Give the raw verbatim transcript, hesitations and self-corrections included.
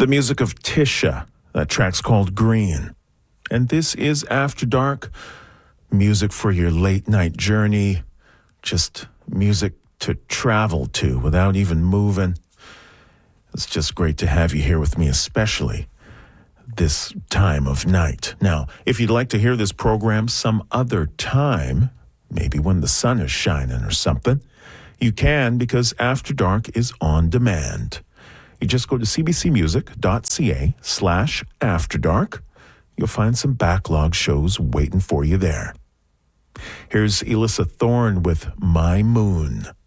The music of Tisha. That track's called Green. And this is After Dark. Music for your late night journey. Just music to travel to without even moving. It's just great to have you here with me, especially this time of night. Now, if you'd like to hear this program some other time, maybe when the sun is shining or something, you can, because After Dark is on demand. You just go to cbcmusic.ca slash After Dark. You'll find some backlog shows waiting for you there. Here's Elissa Thorne with My Moon.